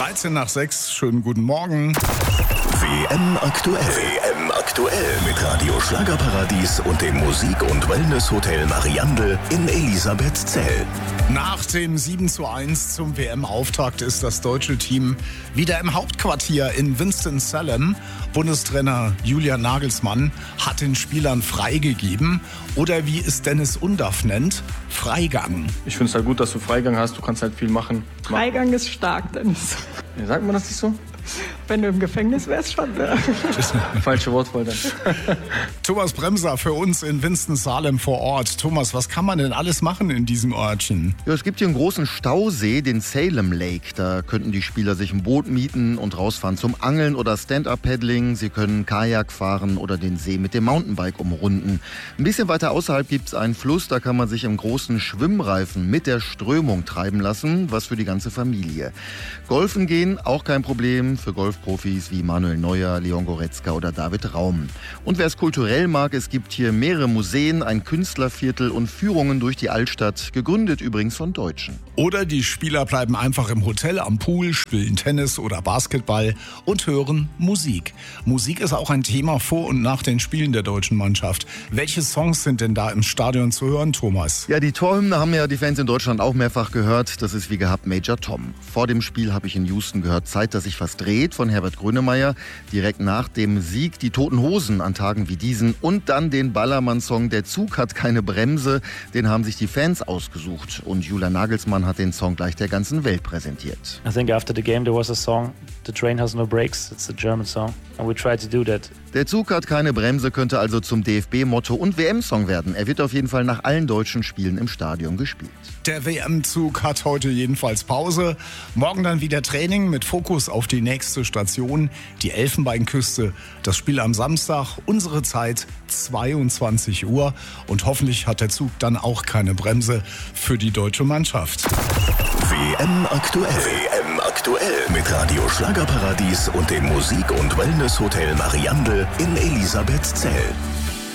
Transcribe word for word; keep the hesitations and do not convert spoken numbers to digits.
dreizehn nach sechs, schönen guten Morgen. W M aktuell. W M aktuell mit Radio Schlagerparadies und dem Musik- und Wellness-Hotel Mariandel in Elisabethzell. Nach dem sieben zu eins zum W M-Auftakt ist das deutsche Team wieder im Hauptquartier in Winston-Salem. Bundestrainer Julian Nagelsmann hat den Spielern freigegeben oder wie es Dennis Undaff nennt, Freigang. Ich finde es halt gut, dass du Freigang hast, du kannst halt viel machen. Freigang ist stark, Dennis. Ja, sagt man das nicht so? Wenn du im Gefängnis wärst, schon. Ja. Falsche Wortwahl dann. Thomas Bremser für uns in Winston-Salem vor Ort. Thomas, was kann man denn alles machen in diesem Örtchen? Ja, es gibt hier einen großen Stausee, den Salem Lake. Da könnten die Spieler sich ein Boot mieten und rausfahren zum Angeln oder Stand-Up-Paddling. Sie können Kajak fahren oder den See mit dem Mountainbike umrunden. Ein bisschen weiter außerhalb gibt es einen Fluss, da kann man sich im großen Schwimmreifen mit der Strömung treiben lassen, was für die ganze Familie. Golfen gehen, auch kein Problem für Golfprofis wie Manuel Neuer, Leon Goretzka oder David Raum. Und wer es kulturell mag, es gibt hier mehrere Museen, ein Künstlerviertel und Führungen durch die Altstadt, gegründet übrigens von Deutschen. Oder die Spieler bleiben einfach im Hotel am Pool, spielen Tennis oder Basketball und hören Musik. Musik ist auch ein Thema vor und nach den Spielen der deutschen Mannschaft. Welche Songs sind denn da im Stadion zu hören, Thomas? Ja, die Torhymne haben ja die Fans in Deutschland auch mehrfach gehört. Das ist wie gehabt Major Tom. Vor dem Spiel habe ich in Houston gehört Zeit, dass sich was dreht von Herbert Grönemeyer. Direkt nach dem Sieg die Toten Hosen an Tagen wie diesen und dann den Ballermann-Song Der Zug hat keine Bremse. Den haben sich die Fans ausgesucht und Julian Nagelsmann hat den Song gleich der ganzen Welt präsentiert. I think after the game there was a song, The Train Has No Brakes. It's a German song and we tried to do that. Der Zug hat keine Bremse könnte also zum D F B-Motto und W M-Song werden. Er wird auf jeden Fall nach allen deutschen Spielen im Stadion gespielt. Der W M-Zug hat heute jedenfalls Pause. Morgen dann wieder Training mit Fokus auf die nächste Station, die Elfenbeinküste. Das Spiel am Samstag, unsere Zeit zweiundzwanzig Uhr. Und hoffentlich hat der Zug dann auch keine Bremse für die deutsche Mannschaft. W M aktuell. W M aktuell mit Radio Schlagerparadies und dem Musik- und Wellness-Hotel Mariandel in Elisabethzell.